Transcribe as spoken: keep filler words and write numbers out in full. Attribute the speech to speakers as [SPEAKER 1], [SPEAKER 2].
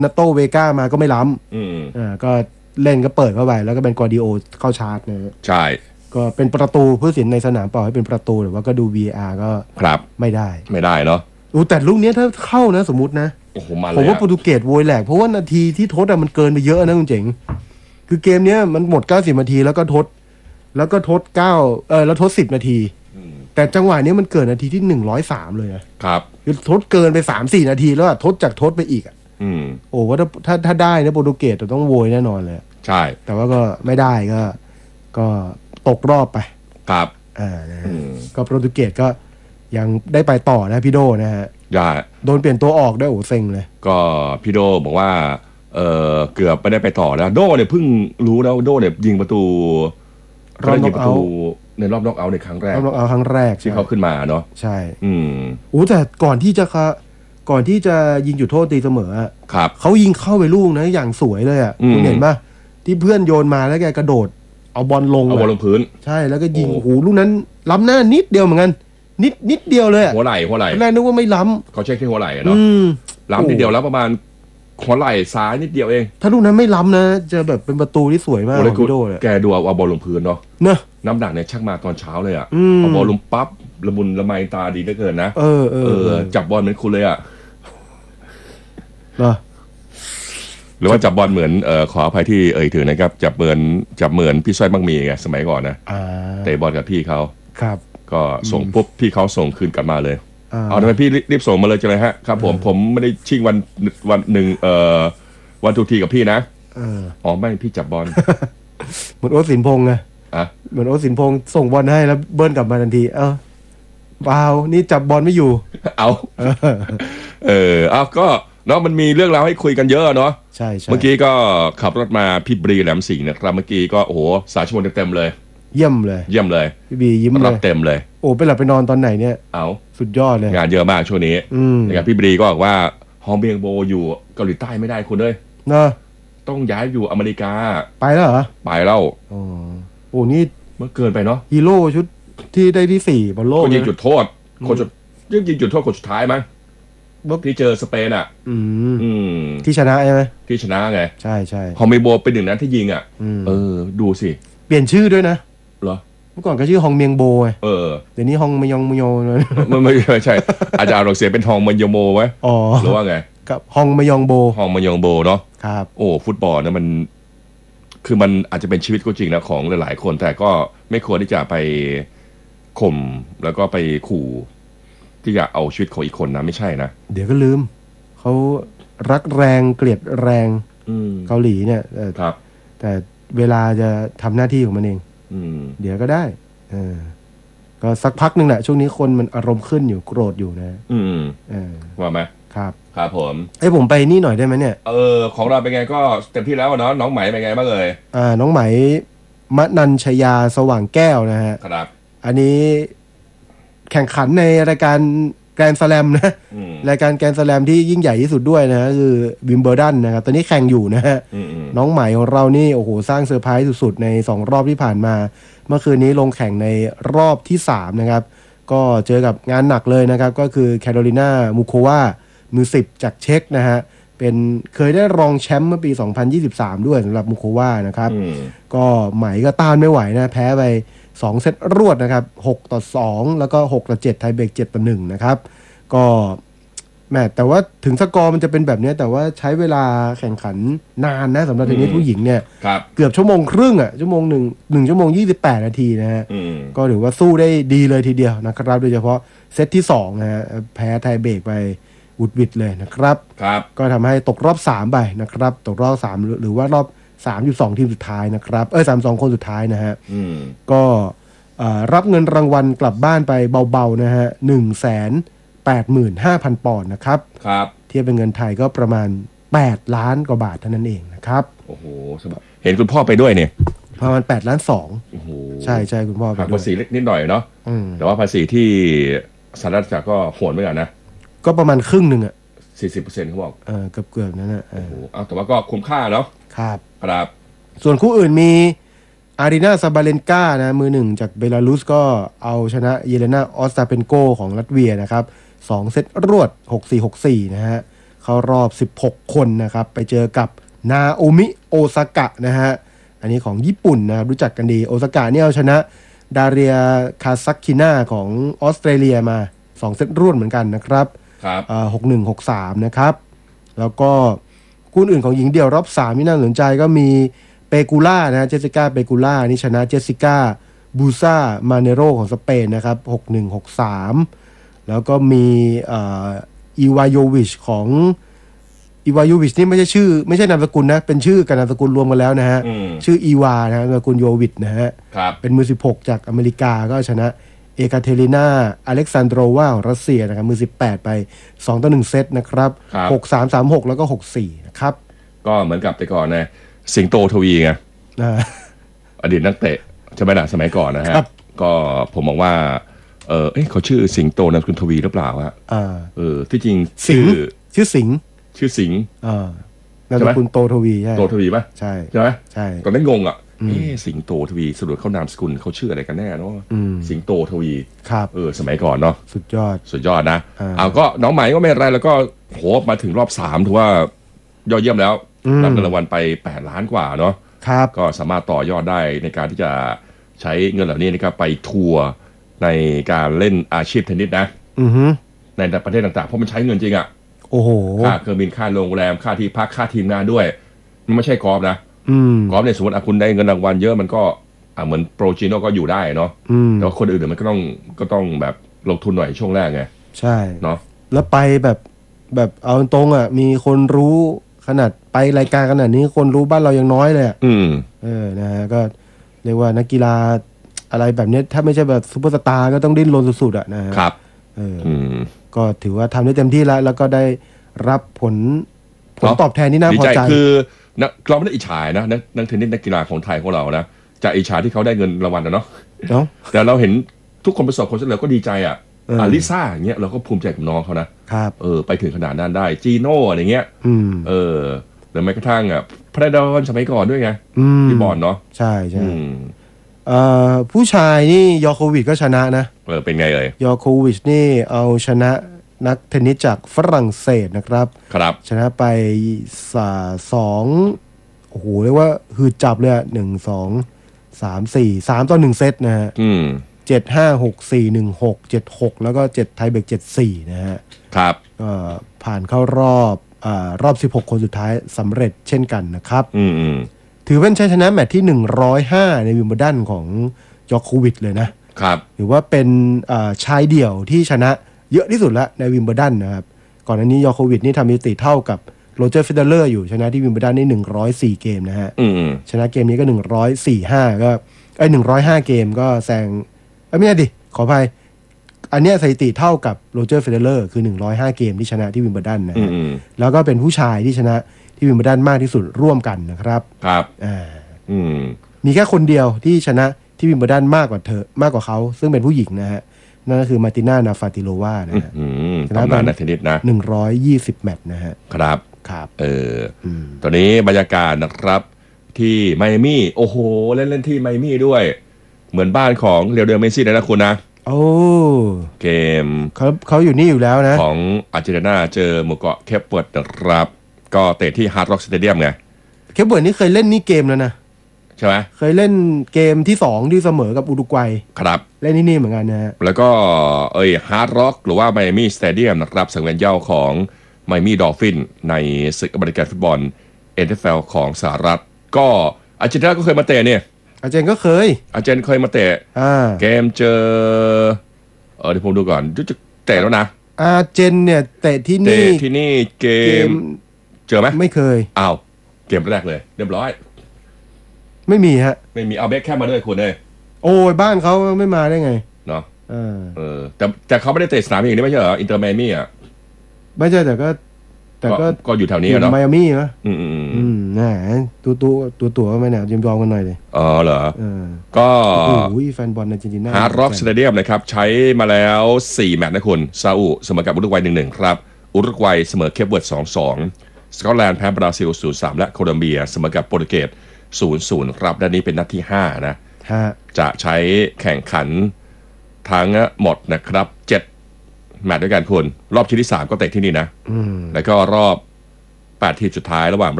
[SPEAKER 1] นาโตเวก้ามาก็ไม่ล้ำ
[SPEAKER 2] อืม
[SPEAKER 1] อ่าก็เล่นก็เปิดเข้าไปแล้วก็เป็นกอร์ดิโอเข้าชาร์จนะ
[SPEAKER 2] ใช่
[SPEAKER 1] ก็เป็นประตูผู้สินในสนามเปล่าให้เป็นประตูหรือว่าก็ดู วี อาร์ ก็
[SPEAKER 2] ครับ
[SPEAKER 1] ไม่ได้
[SPEAKER 2] ไม่ได้เนาะ
[SPEAKER 1] โอ้แต่ลูกนี้ถ้าเข้านะสมมุตินะ
[SPEAKER 2] โอ้โหมาเลย
[SPEAKER 1] ผมว่าโปรตุเกสโวยแหลกเพราะว่านาทีที่ทดอะมันเกินไปเยอะนะคุณเจ๋งคือเกมเนี้ยมันหมดเก้าสิบนาทีแล้วก็ทดแล้วก็ทดเก้าเออแล้วทดสิบนาทีแต่จังหวะนี้มันเกิดนาทีที่หนึ่งร้อยสามเลยนะครับคือทดเกินไปสามสี่นาทีแล้วอะทดจากทดไปอีกอะ
[SPEAKER 2] อืม
[SPEAKER 1] โอ้ว่าถ้าถ้าถ้าได้นะโปรตุเกสจะต้องโวยแน่นอนเลย
[SPEAKER 2] ใช่
[SPEAKER 1] แต่ว่าก็ไม่ได้ก็ก็ตกรอบไป
[SPEAKER 2] ครับ
[SPEAKER 1] อ่านะก็โปรตุเกสก็ยังได้ไปต่อนะพี่โดนะฮะ
[SPEAKER 2] อย่า
[SPEAKER 1] โดนเปลี่ยนตัวออกด้วยโอ้เซ็งเลย
[SPEAKER 2] ก็พี่โดบอกว่าเออเกือบไม่ได้ไปต่อแล้วโดเนี่ยเพิ่งรู้แล้วโดเนี่ยยิงประตู
[SPEAKER 1] รอบน็อกเอาท์
[SPEAKER 2] ในรอบน็อกเอาท์ในครั้งแรก
[SPEAKER 1] รอบน็อกเอาท์ครั้งแรก
[SPEAKER 2] ที่เขาขึ้นมาเนาะ
[SPEAKER 1] ใช่
[SPEAKER 2] อืม
[SPEAKER 1] โอ้แต่ก่อนที่จะก่อนที่จะยิงจุดโทษตีเสมอ
[SPEAKER 2] ครับ
[SPEAKER 1] เขายิงเข้าไปลูกนะอย่างสวยเลยอ่ะคุณเห็นป่ะที่เพื่อนโยนมาแล้วแกกระโดดเอาบอลลง
[SPEAKER 2] เอาบอลลงพื้น
[SPEAKER 1] ใช่แล้วก็ยิงโอ้โหลูกนั้นล้ำหน้านิดเดียวเหมือนกันนิดนิดเดียวเลย
[SPEAKER 2] หัวไหล่หัวไหล่
[SPEAKER 1] แรกนึกว่าไม่ล้
[SPEAKER 2] ำเขาเช็คที่หัวไหล่เนาะล้ำนิดเดียวแล้วประมาณหัวไหล่ซ้ายนิดเดียวเอง
[SPEAKER 1] ถ้าลูกนั้นไม่ล้ำนะจะแบบเป็นประตูที่สวยมากของพี่โดเลย
[SPEAKER 2] แกดูเอาบอลลงพื้นเนาะ
[SPEAKER 1] เนอะ
[SPEAKER 2] น้ำหนักเนี่ยชักมาตอนเช้าเลยอ่ะเอาบอลลงปั๊บละมุนละไมตาดีเหลือเกินนะ
[SPEAKER 1] เออเออ
[SPEAKER 2] จับบอลเหมือนคุณเลยอ่ะ
[SPEAKER 1] เนอะ
[SPEAKER 2] หรือว่าจับบอลเหมือนเอ่อขออภัยที่เอ่ยถึงนะครับจับเหมือนจับเหมือนพี่สร้อยบังมีไงสมัยก่อนนะเตะบอลกับพี่เขา
[SPEAKER 1] ครับ
[SPEAKER 2] ก็ส่งปุ๊บพี่เขาส่งคืนกลับมาเลยเอาทำไมพี่รีบส่งมาเลยจังเลยฮะครับผมผมไม่ได้ชิงวันวันหนึ่งเอ่อวันทุกทีกับพี่นะอ๋อไม่พี่จับบอล
[SPEAKER 1] เหมือนโอ๊ตสินพงษ์ไง
[SPEAKER 2] อ่ะ
[SPEAKER 1] เหมือนโอ๊ตสินพงษ์ส่งบอลให้แล้วเบิ้ลกลับมาทันทีเอ้าเปล่านี่จับบอลไม่อยู่
[SPEAKER 2] เอาเออเอาก็เนาะมันมีเรื่องราวให้คุยกันเยอะเนาะ
[SPEAKER 1] ใช่ใช่
[SPEAKER 2] เมื่อกี้ก็ขับรถมาพี่บรีแหลมสิงห์นะครับเมื่อกี้ก็โอ้โหสายชั่วโมงเต็มเลย
[SPEAKER 1] เยี่ยมเลย
[SPEAKER 2] เยี่ยมเลย
[SPEAKER 1] พี่บียิ้มเลย
[SPEAKER 2] รับเต็มเลย
[SPEAKER 1] โอ้ไปหลับไปนอนตอนไหนเนี่ย
[SPEAKER 2] เอา
[SPEAKER 1] สุดยอดเลย
[SPEAKER 2] งานเยอะมากช่วงนี้นะครับพี่บรีก็บอกว่าฮองเบียงโบอยู่เกาหลีใต้ไม่ได้คุณเลย
[SPEAKER 1] เนาะ
[SPEAKER 2] ต้องย้ายอยู่อเมริกา
[SPEAKER 1] ไปแล้วเหรอ
[SPEAKER 2] ไปแล้ว
[SPEAKER 1] อ๋อโอ้นี่
[SPEAKER 2] เมื่อเกินไปเนาะ
[SPEAKER 1] ฮีโร่ชุดที่ได้ที่สี่บอลโลก
[SPEAKER 2] คนยิงจุดโทษคนจุดยิงจุดโทษคนสุดท้ายมั้งที่เจอสเปนอ่ะ
[SPEAKER 1] อืมอืมที่ชนะใช่ไหม
[SPEAKER 2] ที่ชนะไง
[SPEAKER 1] ใช่ใช่
[SPEAKER 2] ฮองเบียงโบเป็นหนึ่งนั้นที่ยิงอ่ะเออดูสิ
[SPEAKER 1] เปลี่ยนชื่อด้วยนะ
[SPEAKER 2] เหรอ
[SPEAKER 1] เมื่อก่อนก็ชื่อฮองเมียงโบไง
[SPEAKER 2] เออ
[SPEAKER 1] เดี๋ยวนี้ฮองมยองมโย
[SPEAKER 2] ไม่ไม่ใช่อาจารย์เราเสียเป็นฮองมยองโบไว้
[SPEAKER 1] อ๋อ
[SPEAKER 2] หรือว่าไง
[SPEAKER 1] กับฮองมยองโบ
[SPEAKER 2] ฮองมยองโบเนาะ
[SPEAKER 1] ครับ
[SPEAKER 2] โอ้ฟุตบอลเนี่ยมันคือมันอาจจะเป็นชีวิตก็จริงนะของหลายๆคนแต่ก็ไม่ควรที่จะไปข่มแล้วก็ไปขู่ที่จะเอาชีวิตของอีกคนนะไม่ใช่นะ
[SPEAKER 1] เดี๋ยวก็ลืมเขารักแรงเกลียดแรงเกาหลีเนี่ย
[SPEAKER 2] ครับ
[SPEAKER 1] แต่เวลาจะทำหน้าที่ของมันเองเดี๋ยวก็ได้เออก็สักพักหนึ่งแหละช่วงนี้คนมันอารมณ์ขึ้นอยู่โกรธอยู่นะ
[SPEAKER 2] อืม
[SPEAKER 1] เออ
[SPEAKER 2] ว่าไหม
[SPEAKER 1] ครับ
[SPEAKER 2] ครับผม
[SPEAKER 1] ไอ้ผมไปนี่หน่อยได้ไหมเนี่ย
[SPEAKER 2] เออของเราเป็นไงก็เต็มที่แล้วเนาะน้องไหมเป็นไงบ้างเลย
[SPEAKER 1] อ่าน้องไหมมนัญชยาสว่างแก้วนะฮะ
[SPEAKER 2] ครับ
[SPEAKER 1] อันนี้แข่งขันในรายการแกรนด์สแลมนะรายการแกรนด์สแลมที่ยิ่งใหญ่ที่สุดด้วยนะคือวิมเบิลดันนะครับตอนนี้แข่งอยู่นะฮะน้องไหมของเรานี่โอ้โหสร้างเซอร์ไพรส์สุดๆในสองรอบที่ผ่านมาเมื่อคืนนี้ลงแข่งในรอบที่สามนะครับก็เจอกับงานหนักเลยนะครับก็คือแคโรลินามูโความือสิบจากเช็กนะฮะเป็นเคยได้รองแชมป์เมื่อปีสองพันยี่สิบสามด้วยสำหรับมูโควานะครับก็ไหมก็ต้านไม่ไหวนะแพ้ไปสองเซตรวดนะครับหกต่อสองแล้วก็หกต่อเจ็ดไทยเบรกเจ็ดต่อหนึ่งนะครับก็แม้แต่ว่าถึงสกอร์มันจะเป็นแบบนี้แต่ว่าใช้เวลาแข่งขันนานนะสำหรับเทนนิสผู้หญิงเนี่ยเกือบชั่วโมงครึ่งอ่ะชั่วโมงหนึ่งหนึ่งชั่วโมงยี่สิบแปดนาทีนะฮะก็ถือว่าสู้ได้ดีเลยทีเดียวนะครับโดยเฉพาะเซตที่สองนะฮะแพ้ไทยเบรกไปอุดวิดเลยนะครับก็ทำให้ตกรอบสามไปนะครับตกรอบสามหรือว่ารอบสามจุดสองทีมสุดท้ายนะครับเออสามสองคนสุดท้ายนะฮะก็รับเงินรางวัลกลับบ้านไปเบาๆนะฮะหนึ่งแสนแปดหมื่นห้าพันปอนด์นะครับ
[SPEAKER 2] ครับ
[SPEAKER 1] เทียบเป็นเงินไทยก็ประมาณแปดล้านกว่าบาทเท่านั้นเองนะครับ
[SPEAKER 2] โอ้โหเห็นคุณพ่อไปด้วยเนี่ย
[SPEAKER 1] ประมาณแปดล้านสอง
[SPEAKER 2] โอ้โห
[SPEAKER 1] ใช่ใช่คุณพ่อ
[SPEAKER 2] หักภาษีเล็กนิดหน่อยเนาะแต่ว่าภาษีที่สหรัฐจะก็โหดเหมือนกันนะ
[SPEAKER 1] ก็ประมาณครึ่งหนึ่งอ่ะ
[SPEAKER 2] สี่สิบเปอร์เซ็นต์เขาบอก
[SPEAKER 1] เออเกือบเกือบนั่นแหละ
[SPEAKER 2] โอ้โหเอาแต่ว่าก็คุ้มค่าเนาะ
[SPEAKER 1] ครับ
[SPEAKER 2] ครับ
[SPEAKER 1] ส่วนคู่อื่นมีอารีนาซาบาเลนกานะมือหนึ่งจากเบลารุสก็เอาชนะเยเลนาออสตาเปนโกของรัสเวียนะครับสองเซตรวด หกสี่ หกสี่ นะฮะเข้ารอบสิบหกคนนะครับไปเจอกับนาโอมิโอซากะนะฮะอันนี้ของญี่ปุ่นนะครับรู้จักกันดีโอซากะเนี่ยเอาชนะดาเรียคาซักคิน่าของออสเตรเลียมาสองเซตรวดเหมือนกันนะครับ
[SPEAKER 2] ครับ
[SPEAKER 1] หกหนึ่ง หกสามนะครับแล้วก็คู่อื่นของหญิงเดี่ยวรอบสามที่น่าสนใจก็มีเปกูล่านะเจสสิก้าเปกูล่านี่ชนะเจสสิก้าบูซ่ามาเนโรของสเปนนะครับหกหนึ่ง หกสามแล้วก็มีอีวาโยวิชของอีวาโยวิชนี่ไม่ใช่ชื่อไม่ใช่นามสกุลนะเป็นชื่อกับนามสกุลรวมกันแล้วนะฮะชื่ออีวานะนามสกุลโยวิชนะฮะเป็นมือสิบหกจากอเมริกาก็ชนะเอกาเทรินาอเล็กซานโดรวาของรัสเซียนะครับมือสิบแปดไปสองต่อหนึ่งเซตนะครับหกสาม สามหกแล้วก็หกสี่นะครับ
[SPEAKER 2] ก็เหมือนกับแต่ก่อนนะสิงโตทวีไงอดีตนักเตะใช่ไหมล่ะสมัยก่อนนะฮะก็ผมมองว่าเออเขาชื่อสิงโตนามสกุลทวีหรือเปล่าฮะเออที่จริง
[SPEAKER 1] ชื่อชื่อสิง
[SPEAKER 2] ชื่อสิง
[SPEAKER 1] อ่านามสกุลโตทวีใช่
[SPEAKER 2] โตทวีป่ะ
[SPEAKER 1] ใช่
[SPEAKER 2] ใช่ไหม
[SPEAKER 1] ใช่
[SPEAKER 2] ตอนนั้นงงอ่ะเอ๊ะสิงโตทวีสรุปเขานามสกุลเขาชื่ออะไรกันแน่เนาะสิงโตทวี
[SPEAKER 1] ครับ
[SPEAKER 2] เออสมัยก่อนเนาะ
[SPEAKER 1] สุดยอด
[SPEAKER 2] สุดยอดนะเอาก็น้องใหม่ก็ไม่อะไรแล้วก็โหมาถึงรอบสามถือว่ายอดเยี่ยมแล้วรับเงินรางวัลไปแปดล้านกว่าเนาะ
[SPEAKER 1] ครับ
[SPEAKER 2] ก็สามารถต่อยอดได้ในการที่จะใช้เงินเหล่านี้นะครับไปทัวร์ในการเล่นอาชีพเทนนิสนะในประเทศต่างๆเพราะมันใช้เงินจริงอ่ะ
[SPEAKER 1] โอ้โห
[SPEAKER 2] ค่าเครื่องบินค่าโรงแรมค่าที่พักค่าทีมงานด้วยมันไม่ใช่กอล์ฟนะกอล์ฟเนี่ยสมมติคุณได้เงินรางวัลเยอะมันก็เหมือนโปรจิโน่ก็อยู่ได้เนาะแต่ว่าคนอื่นมันก็ต้องก็ต้องแบบลงทุนหน่อยช่วงแรกไง
[SPEAKER 1] ใช่
[SPEAKER 2] เนาะ
[SPEAKER 1] แล้วไปแบบแบบเอาตรงอ่ะมีคนรู้ขนาดไปรายการขนาดนี้คนรู้บ้านเรายังน้อยเลยอ่ะ
[SPEAKER 2] อืม
[SPEAKER 1] เออนะฮะก็เรียกว่านักกีฬาอะไรแบบนี้ถ้าไม่ใช่แบบซุปเปอร์สตาร์ก็ต้องดิ้นรนสุดๆอ่ะนะฮะ
[SPEAKER 2] ครับ
[SPEAKER 1] เออก็ถือว่าทำได้เต็มที่แล้วแล้วก็ได้รับผลผลตอบแทนที่น่าพอใจ
[SPEAKER 2] คือเราไม่ได้อิจฉานะนักเทนนิสนักกีฬาของไทยของเรานะจะอิจฉาที่เขาได้เงินรางวัลนะเนาะแต่เราเห็นทุกคนประสบความสำเร็จก็ดีใจอ่ะอาลิซ่าอย่างเงี้ยเราก็ภูมิใจกับน้องเขานะครับเออไปถึงขนาดนั้นได้จีโน่อะไรเงี้ยเออหรือแม้กระทั่งอ่ะพระดอนสมัยก่อนด้วยไงที่บอลเนาะ
[SPEAKER 1] ใช่ใช่ผู้ชายนี่ยอโควิชก็ชนะนะ
[SPEAKER 2] เออเป็นไงเอ่ย
[SPEAKER 1] ยอโควิชนี่เอาชนะนักเทนนิสจากฝรั่งเศสนะครับ
[SPEAKER 2] ครับ
[SPEAKER 1] ชนะไปสองโอ้โหเรียกว่าหืดจับเลยหนึ่งสองสามสี่สามต่อหนึ่งเซตนะฮะเจ็ดห้าหกสี่หนึ่งหกเจ็ดหกแล้วก็เจ็ดไทยเบรกเจ็ดสี่นะฮะ
[SPEAKER 2] ครับ
[SPEAKER 1] ก็ผ่านเข้ารอบอ่ารอบสิบหกคนสุดท้ายสำเร็จเช่นกันนะครับ
[SPEAKER 2] อืม
[SPEAKER 1] ถือเป็นชัยชนะแมตช์ที่หนึ่งร้อยห้าในวิมเบิลดันของยอโควิชเลยนะครับถือว่าเป็นชายเดี่ยวที่ชนะเยอะที่สุดละในวิมเบิลดันนะครับก่อนหน้านี้ยอโควิชนี่ทำสถิติเท่ากับโรเจอร์เฟเดเลอร์อยู่ชนะที่วิมเบิลดันนี่หนึ่งร้อยสี่เกมนะฮะชนะเกมนี้ก็หนึ่งร้อยสี่สิบห้าก็ไอ้หนึ่งร้อยห้าเกมก็แซงเอ้ยไม่ใช่ดิขออภัยอันเนี้ยสถิติเท่ากับโรเจอร์เฟเดเลอร์คือหนึ่งร้อยห้าเกมที่ชนะที่วิมเบิลดันนะฮะแล้วก็เป็นผู้ชายที่ชนะที่วิมเบิลดันมากที่สุดร่วมกันนะครับ
[SPEAKER 2] ครับ
[SPEAKER 1] อ่า
[SPEAKER 2] อืม
[SPEAKER 1] มีแค่คนเดียวที่ชนะที่วิมเบิลดันมากกว่าเธอมากกว่าเขาซึ่งเป็นผู้หญิงนะฮะนั่นก็คือมาติน่านาฟาติโลวานะฮะ
[SPEAKER 2] ชนะนักเทนนิสนะ
[SPEAKER 1] หนึ่งร้อยยี่สิบแมตช์นะฮะ
[SPEAKER 2] ครับ
[SPEAKER 1] ครับ
[SPEAKER 2] เออตอนนี้บรรยากาศนะครับที่ไมอามี่โอ้โหเล่นเล่นที่ไมอามี่ด้วยเหมือนบ้านของเรียวเดลเมสซี่เลยนะคุณนะ
[SPEAKER 1] โอ้
[SPEAKER 2] เกม
[SPEAKER 1] เขาเขาอยู่นี่อยู่แล้วนะ
[SPEAKER 2] ของอาร์เจนตินาเจอหมู่เกาะเคปเวิร์ดนะครับก็เตะที่ฮาร์ดร็อกสเตเดียมไง
[SPEAKER 1] เคปเวิร์ดนี่เคยเล่นนี่เกมแล้วนะ
[SPEAKER 2] ใช่ไหม
[SPEAKER 1] เคยเล่นเกมที่สองที่เสมอกับอุรุกวัย
[SPEAKER 2] ครับ
[SPEAKER 1] เล่นที่นี่เหมือนกันนะฮะ
[SPEAKER 2] แล้วก็เอ้ยฮาร์ดร็อกหรือว่าไมอามี่สเตเดียมนะครับสังเวียนเหย้าของไมอามี่ดอลฟินในศึกอเมริกันฟุตบอล เอ็น เอฟ แอล ของสหรัฐก็อาร์เจนตินาก็เคยมาเตะเนี่ย
[SPEAKER 1] อาร์เจนก็เคย
[SPEAKER 2] อาร์เจนเคยมาเตะเกมเจอเออเดี๋ยวผมดูก่อนจะเตะแล้วนะ
[SPEAKER 1] อาร์เจนเนี่ยเตะที่นี่
[SPEAKER 2] เตะที่นี่เกมเจอไหม
[SPEAKER 1] ไม่เคย
[SPEAKER 2] อ้าวเกมแรกเลยเรียบร้อย
[SPEAKER 1] ไม่มีฮะ
[SPEAKER 2] ไม่มีเอาเบคแค่มาด้วยคุณเลย
[SPEAKER 1] โอ้ยบ้านเขาไม่มาได้ไง
[SPEAKER 2] เนาะเออเออแต่แต่เขาไม่ได้เตะสนามอย่างนี้ไม่ใช่เหรออินเตอร์ไมอามี่อ่ะ
[SPEAKER 1] ไม่ใช่แต่ก็แต่ก็
[SPEAKER 2] ก็อยู่แถวนี้เนาะ
[SPEAKER 1] ไมอามี่นะ
[SPEAKER 2] อืมอืม
[SPEAKER 1] อืมนะตัวตัวตัวตัวไม่เนี่ยยอมยอมกันหน่อยเลย
[SPEAKER 2] อ๋อเหรอ
[SPEAKER 1] เออ
[SPEAKER 2] ก็
[SPEAKER 1] โอ้ยแฟนบอลในอาร์เจนตินา
[SPEAKER 2] ฮาร์ดร็อกสเตเดียมนะครับใช้มาแล้วสี่แมตช์นะคุณซาอุเสมอกับอุรุกวัย หนึ่งหนึ่ง ครับอุรุกวัยเสมอเคปเวิร์ด สองสอง สกอตแลนด์แพ้บราซิล ศูนย์สาม และโคลอมเบียเสมอกับโปรตุเกส ศูนย์ศูนย์ ครับด้านนี้เป็นนัดที่ห้านะจะใช้แข่งขันทั้งหมดนะครับเจ็ดแมตช์ด้วยกันคุณรอบชิงที่สามก็เตะที่นี่นะแล้วก็รอบแปดทีมสุดท้ายระหว่าง